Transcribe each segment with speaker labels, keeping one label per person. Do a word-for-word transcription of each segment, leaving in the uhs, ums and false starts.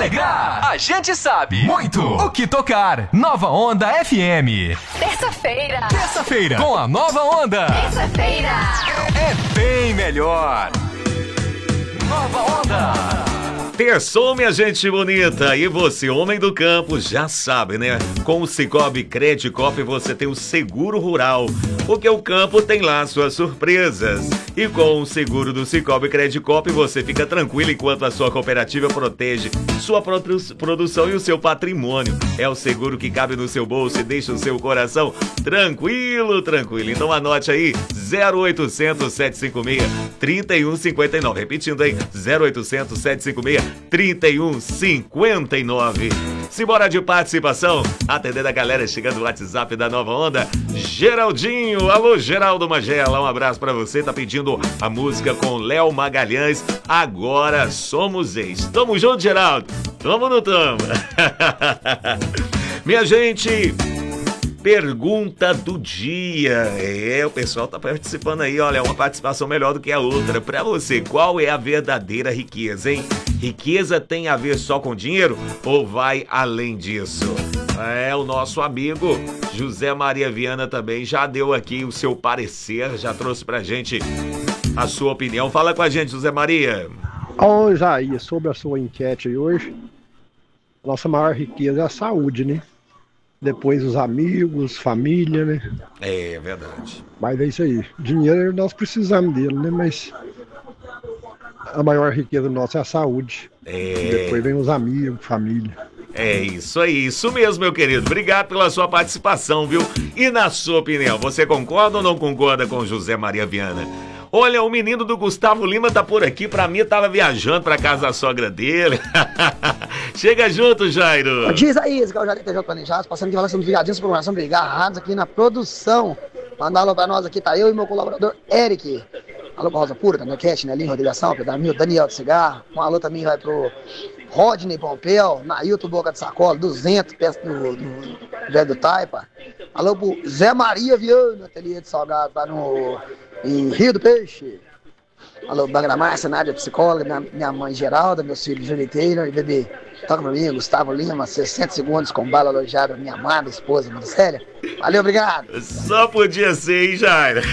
Speaker 1: alegrar, a gente sabe muito o que tocar. Nova Onda F M.
Speaker 2: Terça-feira.
Speaker 1: Terça-feira com a Nova Onda.
Speaker 2: Terça-feira
Speaker 1: é bem melhor. Nova Onda.
Speaker 3: Terçou, minha gente bonita, e você, homem do campo, já sabe, né? Com o Cicobi Credicop você tem o seguro rural, porque o campo tem lá suas surpresas. E com o seguro do Cicobi Credicop você fica tranquilo enquanto a sua cooperativa protege sua produ- produção e o seu patrimônio. É o seguro que cabe no seu bolso e deixa o seu coração tranquilo, tranquilo. Então anote aí, zero oitocentos, sete cinco seis, três um cinco nove. Repetindo aí, zero oitocentos, sete cinco seis, três um cinco nove. Simbora de participação, atendendo a galera chegando no WhatsApp da Nova Onda. Geraldinho, alô Geraldo Magela, um abraço pra você, tá pedindo a música com Léo Magalhães, Agora Somos Ex. Tamo junto, Geraldo? Tamo ou não tamo? Minha gente, pergunta do dia. É, o pessoal tá participando aí, olha, uma participação melhor do que a outra. Pra você, qual é a verdadeira riqueza, hein? Riqueza tem a ver só com dinheiro ou vai além disso? É, o nosso amigo José Maria Viana também já deu aqui o seu parecer, já trouxe pra gente a sua opinião. Fala com a gente, José Maria.
Speaker 4: Ô, Jair, sobre a sua enquete aí hoje, nossa maior riqueza é a saúde, né? Depois os amigos, família, né?
Speaker 3: É verdade.
Speaker 4: Mas é isso aí. Dinheiro nós precisamos dele, né? Mas a maior riqueza nossa é a saúde.
Speaker 3: É.
Speaker 4: Depois vem os amigos, família.
Speaker 3: É isso aí, isso mesmo, meu querido. Obrigado pela sua participação, viu? E na sua opinião, você concorda ou não concorda com José Maria Viana? Olha, o menino do Gustavo Lima tá por aqui. Pra mim, tava viajando pra casa da sogra dele. Chega junto, Jairo.
Speaker 5: Diz aí, que é o Jair T J Planejados, passando aqui falando dos viadinhos, programação de agarrados aqui na produção. Manda alô pra nós aqui, tá eu e meu colaborador Eric. Alô pra Rosa Pura, Daniel Cat, Nelinho, Rodrigação, Pedro Daniel de Cigarro. Um alô também vai pro Rodney Pompeu, Nailton Boca de Sacola, duzentos, peças do, do velho do Taipa. Alô pro Zé Maria Viana, ateliê de salgado, tá no em Rio do Peixe. Alô, Bagra Márcia, Nádia, psicóloga, minha, minha mãe Geralda, meus filhos Júlio Taylor e bebê. Toca pra mim, Gustavo Lima, sessenta segundos com bala alojada, minha amada esposa, Marcélia. Valeu, obrigado.
Speaker 3: Só podia ser, hein, Jair?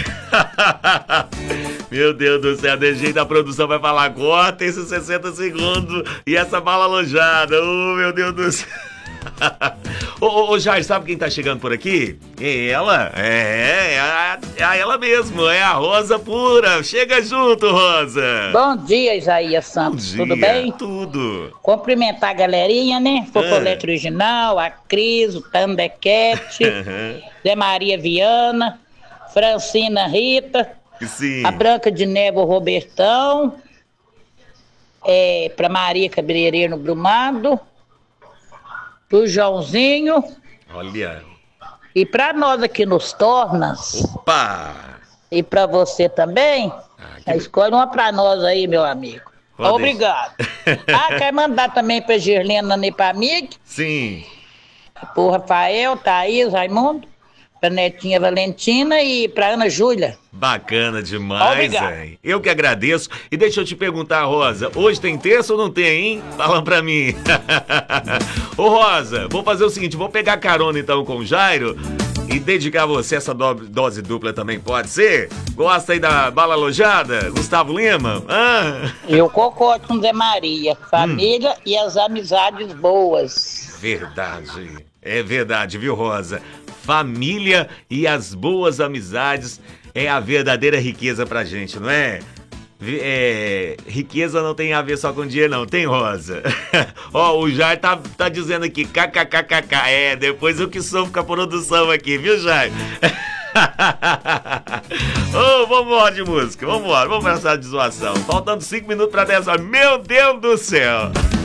Speaker 3: Meu Deus do céu, de jeito a produção vai falar, corta esses sessenta segundos e essa bala alojada. Oh, meu Deus do céu. Ô, ô, ô, Jair, sabe quem tá chegando por aqui? É ela, é, é a, é a ela mesmo, é a Rosa Pura. Chega junto, Rosa.
Speaker 6: Bom dia, Isaías Santos,
Speaker 3: Bom dia,
Speaker 6: tudo bem?
Speaker 3: Tudo.
Speaker 6: Cumprimentar a galerinha, né? Focolete
Speaker 3: Ah.
Speaker 6: Original, a Cris, o Tandequete, Zé Maria Viana, Francina Rita,
Speaker 3: Sim.
Speaker 6: a Branca de Neve, o Robertão, é, pra Maria Cabeleireiro no Brumado, pro Joãozinho
Speaker 3: Olha.
Speaker 6: e pra nós aqui nos Tornas.
Speaker 3: Opa!
Speaker 6: E pra você também,
Speaker 3: que...
Speaker 6: escolhe uma pra nós aí, meu amigo.
Speaker 3: Pode
Speaker 6: Obrigado. Ah, quer mandar também pra Girlena e pra Mig,
Speaker 3: Sim.
Speaker 6: pro Rafael, Thaís, Raimundo, pra Netinha Valentina e pra Ana Júlia.
Speaker 3: Bacana demais,
Speaker 6: Obrigado.
Speaker 3: hein? Eu que agradeço. E deixa eu te perguntar, Rosa, hoje tem terça ou não tem, hein? Fala pra mim. Ô, Rosa, vou fazer o seguinte, vou pegar carona então com o Jairo e dedicar a você essa do- dose dupla também, pode ser? Gosta aí da bala alojada, Gustavo Lima? Ah.
Speaker 6: Eu concordo com Zé Maria, família hum. e as amizades boas.
Speaker 3: Verdade, é verdade, viu, Rosa? Família e as boas amizades é a verdadeira riqueza pra gente, não é? É, riqueza não tem a ver só com dinheiro, não. Tem, Rosa? Ó, o Jair tá, tá dizendo aqui, kkkk. É, depois eu que sofro com a produção aqui, viu, Jair? Ô, oh, vamos embora de música, vamos embora, vamos pra essa de zoação. Faltando cinco minutos pra dez horas. Meu Deus do céu!